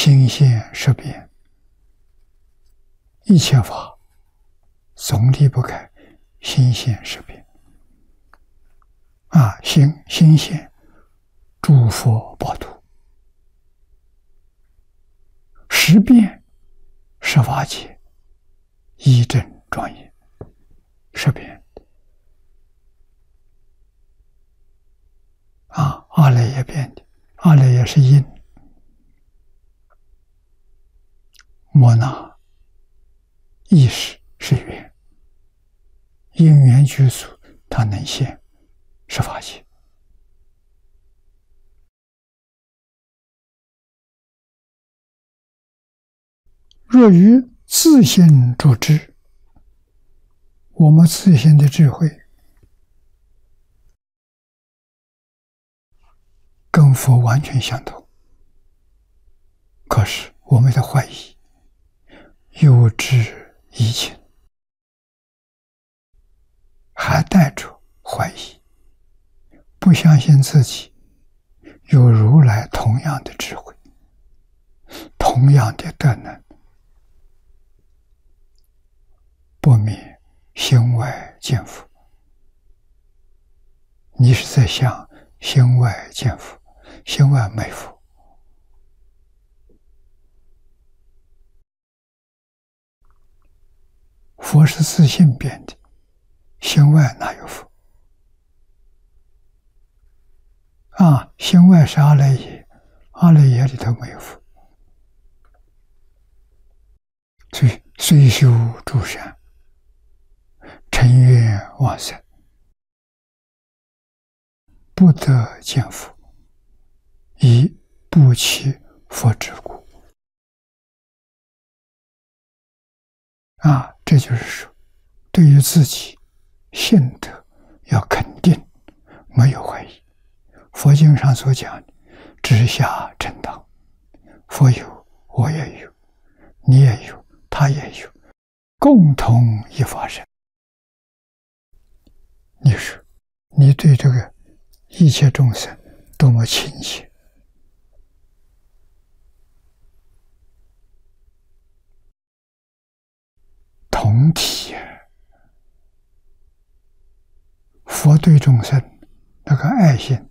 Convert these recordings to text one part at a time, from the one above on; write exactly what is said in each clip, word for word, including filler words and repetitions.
心现识变，一切法总离不开心现识变。啊，心心现诸佛报土，识变是法界一真庄严，识变啊，阿赖耶变的，阿赖耶是因，摩那意识是缘，因缘具足，它能现是法界。若于自性主知，我们自性的智慧跟佛完全相同，可是我们的怀疑，有知疑情，还带着怀疑，不相信自己有如来同样的智慧，同样的德能，不免心外见佛。你是在想心外见佛，心外没佛。佛是自性变的，心外哪有佛？啊，心外是阿赖耶，阿赖耶里头没有佛。所以虽修诸善，尘愿往生，不得见佛，以不起佛之故。啊，这就是说，对于自己信德要肯定，没有怀疑。佛经上所讲的直下正当，佛有，我也有，你也有，他也有，共同一法身。你说，你对这个一切众生多么亲切？同体，佛对众生那个爱心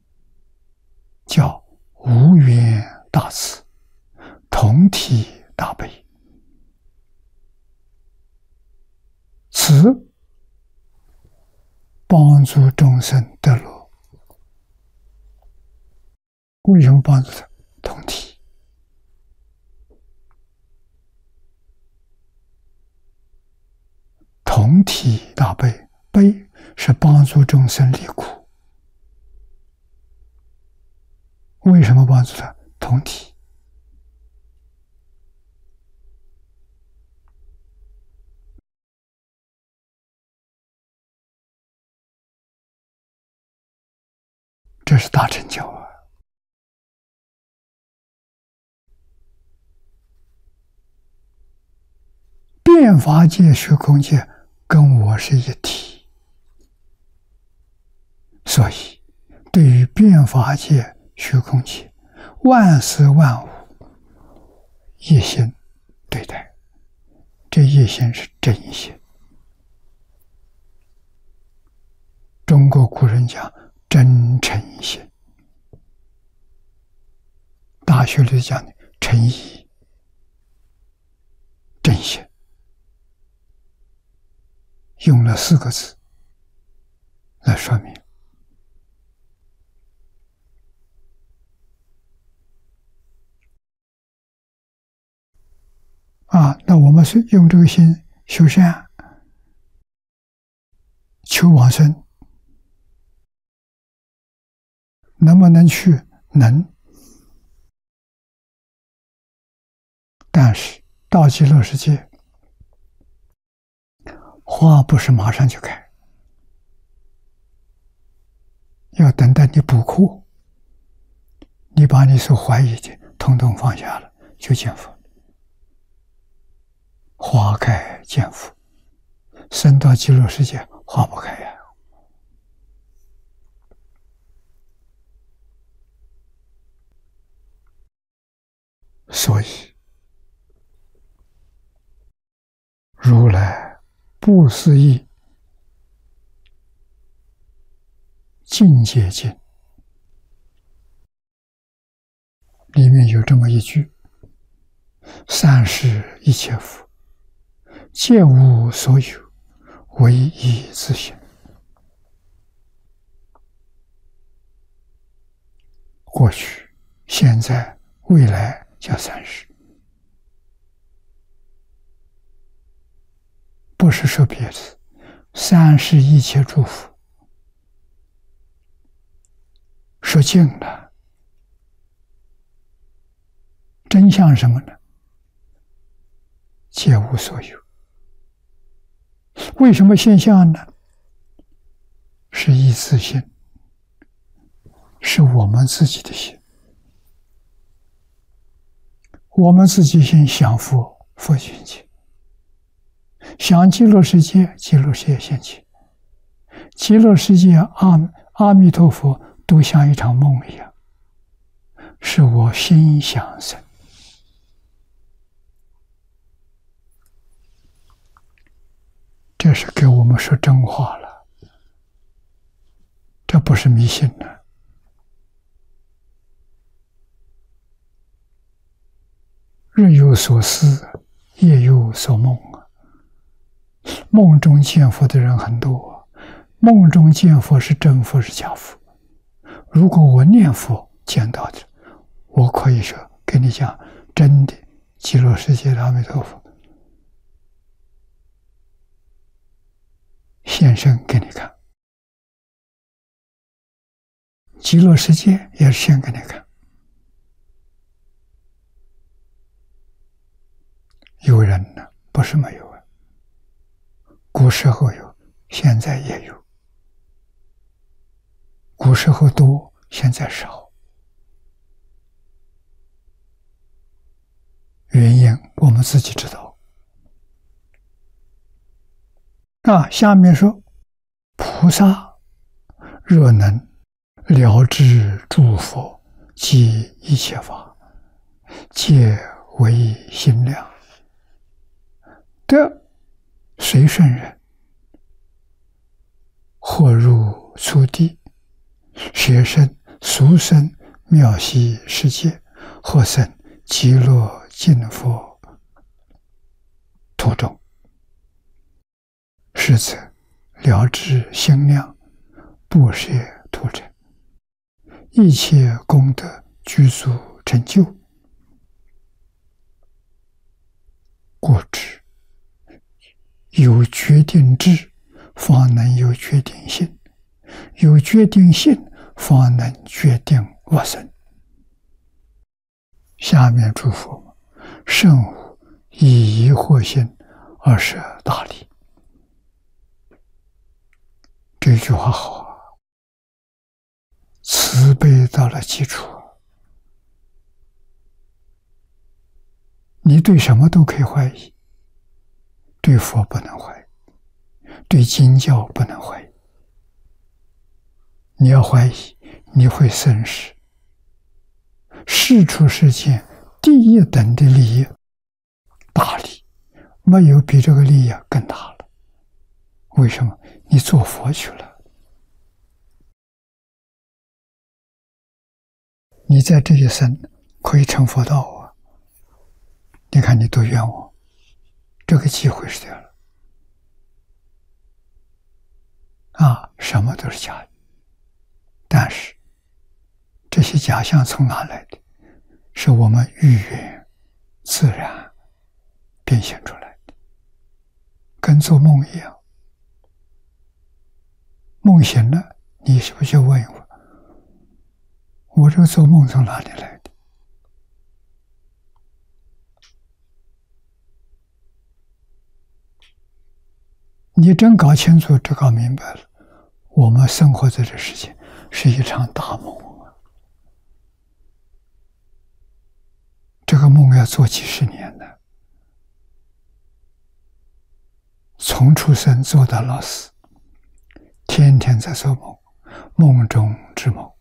叫无缘大慈，同体大悲。慈帮助众生得乐，为什么帮助他？同体。同体大悲，悲是帮助众生离苦。为什么帮助他？同体。这是大成就啊！变法界、虚空界跟我是一体，所以对于变法界、虚空界，万事万物一心对待，这一心是真心。中国古人讲真诚心，大学里讲的诚意、真心，用了四个字来说明。啊，那我们是用这个心修善，求往生，能不能去？能。但是到极乐世界，花不是马上就开，要等待你补库，你把你所怀疑的统统放下了，就见佛。花开见佛，生到极乐世界，花不开呀。 所以如来不思议境界经里面有这么一句：三世一切佛，皆无所有，唯一自性。过去、现在、未来叫三世，不是说别的。三世一切诸佛说尽了，真相什么呢？皆无所有。为什么现象呢？是一自性，是我们自己的心。我们自己心想佛，佛现前；想极乐世界，极乐世界现前。极乐世界阿阿弥陀佛都像一场梦一样，是我心想生。这是给我们说真话了，这不是迷信了。日有所思，夜有所梦啊。梦中见佛的人很多啊，梦中见佛是真佛是假佛？如果我念佛见到的，我可以说跟你讲，真的极乐世界的阿弥陀佛现身给你看，极乐世界也是现给你看。有人呢，不是没有啊，古时候有，现在也有。古时候多，现在少。原因我们自己知道。啊，下面说，菩萨若能了知诸佛及一切法，皆为心量。得随顺人，或入初地，学生俗生妙悉世界，或生极乐净佛途中，是则了知心量，不舍途成，一切功德具足成就。故知有决定智，方能有决定性；有决定性，方能决定我生。下面祝福：圣无以疑惑心而设大理。这句话好啊，慈悲到了基础。你对什么都可以怀疑，对佛不能怀疑，对经教不能怀疑。你要怀疑，你会生事。世出世间第一等的利益，大利，没有比这个利益更大了。为什么？你做佛去了，你在这一生可以成佛道啊！你看你多冤枉，这个机会是掉了啊！什么都是假的，但是这些假象从哪来的？是我们遇缘自然变现出来的，跟做梦一样。梦醒了，你是不是就问一问，我这个做梦从哪里来的？你真搞清楚，这搞明白了，我们生活在这世界是一场大梦啊！这个梦要做几十年呢，从出生做到老死，天天在做梦，梦中之梦。